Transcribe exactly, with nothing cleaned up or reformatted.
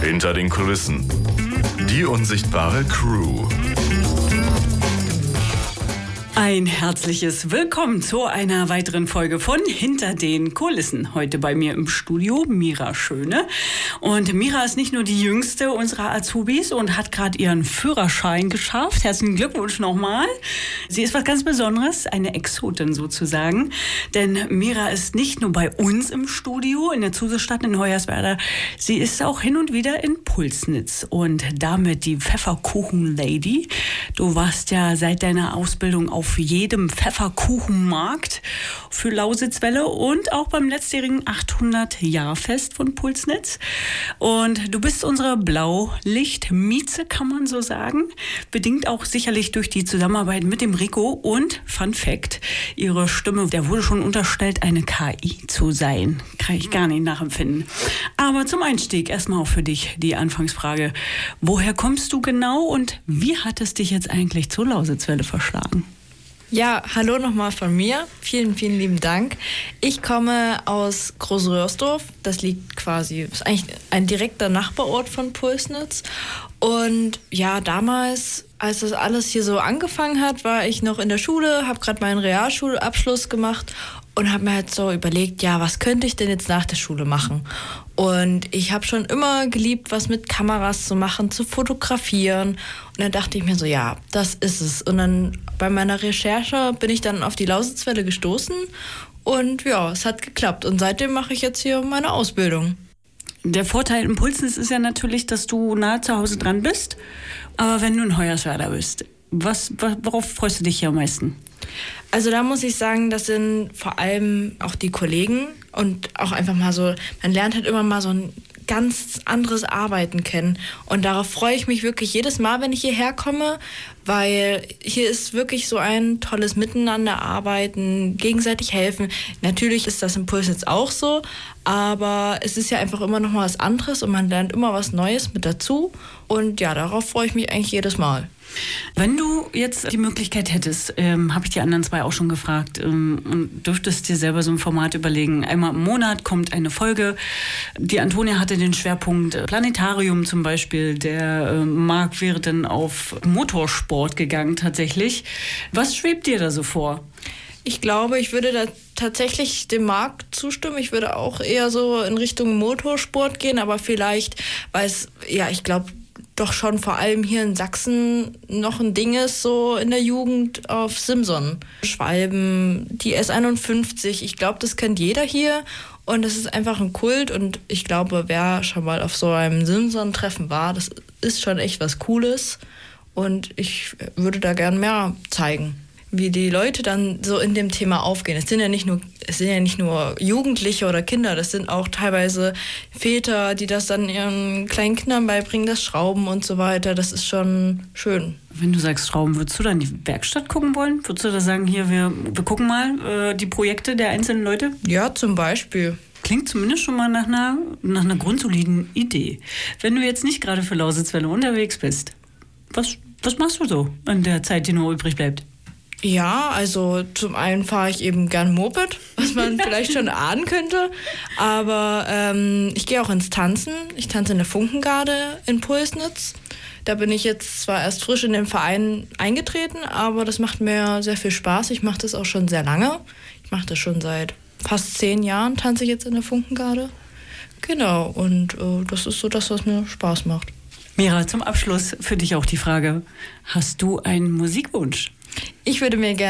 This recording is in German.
Hinter den Kulissen. Die unsichtbare Crew. Ein herzliches Willkommen zu einer weiteren Folge von Hinter den Kulissen. Heute bei mir im Studio Mira Schöne. Und Mira ist nicht nur die jüngste unserer Azubis und hat gerade ihren Führerschein geschafft. Herzlichen Glückwunsch nochmal. Sie ist was ganz Besonderes, eine Exotin sozusagen. Denn Mira ist nicht nur bei uns im Studio in der Zusestadt in Hoyerswerda. Sie ist auch hin und wieder in Pulsnitz und damit die Pfefferkuchen-Lady. Du warst ja seit deiner Ausbildung auf jedem Pfefferkuchenmarkt für Lausitzwelle und auch beim letztjährigen achthundert-Jahr-Fest von Pulsnitz. Und du bist unsere Blaulicht-Mieze, kann man so sagen. Bedingt auch sicherlich durch die Zusammenarbeit mit dem Rico. Und Fun Fact, ihre Stimme, der wurde schon unterstellt, eine K I zu sein. Kann ich gar nicht nachempfinden. Aber zum Einstieg erstmal auch für dich die Anfangsfrage. Woher kommst du genau und wie hat es dich jetzt eigentlich zur Lausitzwelle verschlagen? Ja, hallo nochmal von mir. Vielen, vielen lieben Dank. Ich komme aus Großröhrsdorf. Das liegt quasi, ist eigentlich ein direkter Nachbarort von Pulsnitz. Und ja, damals, als das alles hier so angefangen hat, war ich noch in der Schule, habe gerade meinen Realschulabschluss gemacht und habe mir halt so überlegt, ja, was könnte ich denn jetzt nach der Schule machen? Und ich habe schon immer geliebt, was mit Kameras zu machen, zu fotografieren. Und dann dachte ich mir so, ja, das ist es. Und dann bei meiner Recherche bin ich dann auf die Lausitzwelle gestoßen. Und ja, es hat geklappt. Und seitdem mache ich jetzt hier meine Ausbildung. Der Vorteil in Pulsnitz ist ja natürlich, dass du nahe zu Hause dran bist. Aber wenn du in Hoyerswerda bist, was, worauf freust du dich hier am meisten? Also da muss ich sagen, das sind vor allem auch die Kollegen und auch einfach mal so, man lernt halt immer mal so ein ganz anderes Arbeiten kennen. Und darauf freue ich mich wirklich jedes Mal, wenn ich hierher komme, weil hier ist wirklich so ein tolles Miteinander arbeiten, gegenseitig helfen. Natürlich ist das im Pulsnitz auch so, aber es ist ja einfach immer noch mal was anderes und man lernt immer was Neues mit dazu. Und ja, darauf freue ich mich eigentlich jedes Mal. Wenn du jetzt die Möglichkeit hättest, ähm, habe ich die anderen zwei auch schon gefragt, ähm, und dürftest dir selber so ein Format überlegen. Einmal im Monat kommt eine Folge. Die Antonia hatte den Schwerpunkt Planetarium zum Beispiel. Der äh, Marc wäre dann auf Motorsport gegangen tatsächlich. Was schwebt dir da so vor? Ich glaube, ich würde da tatsächlich dem Marc zustimmen. Ich würde auch eher so in Richtung Motorsport gehen, aber vielleicht, weil es, ja, ich glaube, doch schon vor allem hier in Sachsen noch ein Ding ist, so in der Jugend auf Simson. Schwalben, die S einundfünfzig, ich glaube, das kennt jeder hier und das ist einfach ein Kult und ich glaube, wer schon mal auf so einem Simson-Treffen war, das ist schon echt was Cooles und ich würde da gern mehr zeigen, wie die Leute dann so in dem Thema aufgehen. Es sind ja nicht nur, es sind ja nicht nur Jugendliche oder Kinder, das sind auch teilweise Väter, die das dann ihren kleinen Kindern beibringen, das Schrauben und so weiter. Das ist schon schön. Wenn du sagst Schrauben, würdest du dann die Werkstatt gucken wollen? Würdest du da sagen, hier, wir, wir gucken mal äh, die Projekte der einzelnen Leute? Ja, zum Beispiel. Klingt zumindest schon mal nach einer, nach einer grundsoliden Idee. Wenn du jetzt nicht gerade für Lausitzwelle unterwegs bist, was, was machst du so in der Zeit, die nur übrig bleibt? Ja, also zum einen fahre ich eben gern Moped, was man vielleicht schon ahnen könnte. Aber ähm, ich gehe auch ins Tanzen. Ich tanze in der Funkengarde in Pulsnitz. Da bin ich jetzt zwar erst frisch in den Verein eingetreten, aber das macht mir sehr viel Spaß. Ich mache das auch schon sehr lange. Ich mache das schon seit fast zehn Jahren, tanze ich jetzt in der Funkengarde. Genau, und äh, das ist so das, was mir Spaß macht. Mira, zum Abschluss für dich auch die Frage, hast du einen Musikwunsch? Ich würde mir gerne